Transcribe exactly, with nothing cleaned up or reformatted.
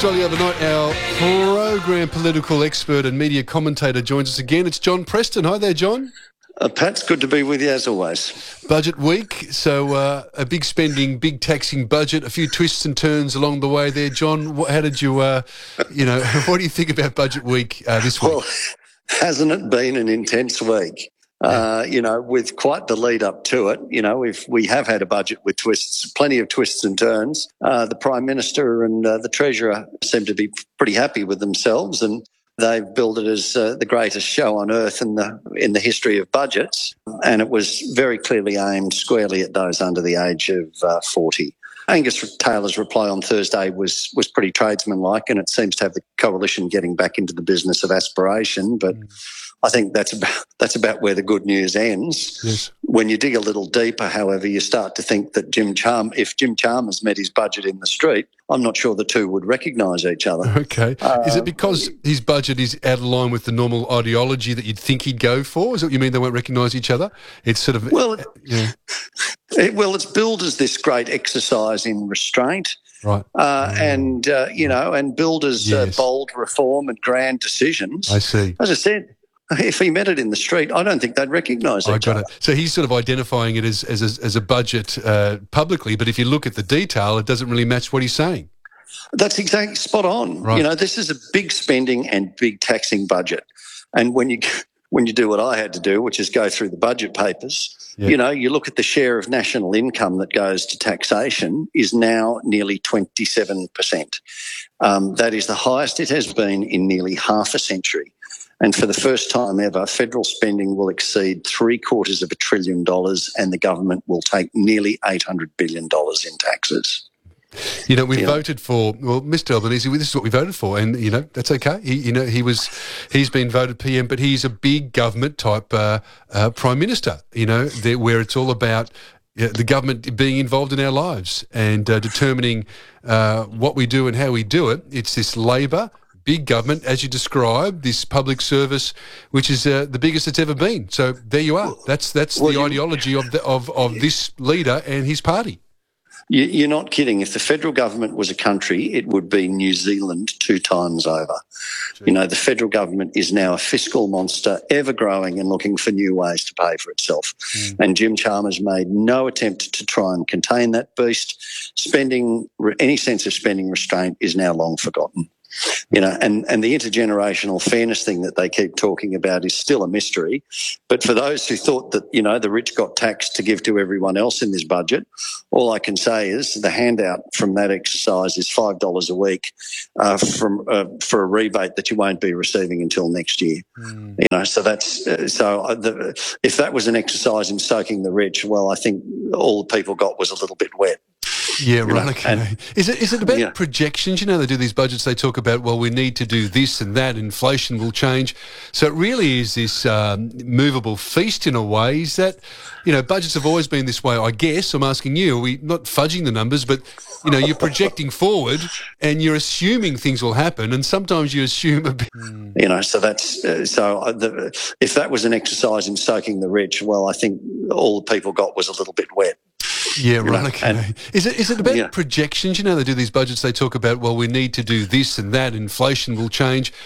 So the other night, our program political expert and media commentator joins us again. It's John Preston. Hi there, John. Uh, Pat, it's good to be with you as always. Budget week, so uh, a big spending, big taxing budget, a few twists and turns along the way there. John, what, how did you, uh, you know, what do you think about budget week uh, this week? Well, hasn't it been an intense week? Uh, you know, with quite the lead up to it, you know, we've, we have had a budget with twists, plenty of twists and turns. Uh, the Prime Minister and uh, the Treasurer seem to be pretty happy with themselves, and they've billed it as uh, the greatest show on earth in the in the history of budgets. And it was very clearly aimed squarely at those under the age of uh, forty. Angus Taylor's reply on Thursday was was pretty tradesmanlike, and it seems to have the coalition getting back into the business of aspiration. But mm. I think that's about that's about where the good news ends. Yes. When you dig a little deeper, however, you start to think that Jim Chalmers, if Jim Chalmers met his budget in the street, I'm not sure the two would recognise each other. Okay. Uh, is it because his budget is out of line with the normal ideology that you'd think he'd go for? Is that what you mean, they won't recognise each other? It's sort of... Well, it, yeah. it, well it's billed as this great exercise in restraint. Right. Uh, and, uh, you know, and billed as Yes. uh, bold reform and grand decisions. I see. As I said, if he met it in the street, I don't think they'd recognise I each got other. it. So he's sort of identifying it as as a, as a budget uh, publicly, but if you look at the detail, it doesn't really match what he's saying. That's exactly spot on. Right. You know, this is a big spending and big taxing budget. And when you when you do what I had to do, which is go through the budget papers, Yeah. you know, you look at the share of national income that goes to taxation is now nearly twenty-seven percent. Um, that is the highest it has been in nearly half a century. And for the first time ever, federal spending will exceed three quarters of a trillion dollars, and the government will take nearly eight hundred billion dollars in taxes. You know, we Yeah. voted for, well, Mister Albanese, this is what we voted for, and, you know, that's okay. He, you know, he was, he's been voted P M, but he's a big government type uh, uh, Prime Minister, you know, there, where it's all about uh, the government being involved in our lives and uh, determining uh, what we do and how we do it. It's this Labor, big government, as you described, this public service, which is uh, the biggest it's ever been. So there you are. That's that's Well, the you- ideology of the, of of this leader and his party. You, you're not kidding. If the federal government was a country, it would be New Zealand two times over. You know, the federal government is now a fiscal monster, ever growing and looking for new ways to pay for itself. Mm. And Jim Chalmers made no attempt to try and contain that beast. Spending, any sense of spending restraint is now long forgotten. You know, and, and the intergenerational fairness thing that they keep talking about is still a mystery. But for those who thought that, you know, the rich got taxed to give to everyone else in this budget, all I can say is the handout from that exercise is five dollars a week uh, from uh, for a rebate that you won't be receiving until next year. Mm. You know, so that's uh, so uh, the, if that was an exercise in soaking the rich, well, I think all the people got was a little bit wet. Yeah, right. know, Okay. and- Is it is it about Yeah. projections? You know, they do these budgets. They talk about, well, we need to do this and that. Inflation will change. So it really is this um, movable feast in a way. Is that, you know, budgets have always been this way. I guess I'm asking you. Are we not fudging the numbers, but you know, you're projecting forward and you're assuming things will happen, and sometimes you assume a bit. You know, so that's uh, so uh, the, if that was an exercise in soaking the rich, well, I think all the people got was a little bit wet. Yeah, right. know, Okay. and- Is it is it about Yeah. projections? You know, they do these budgets. They talk about, well, we need to do this and that. Inflation will change.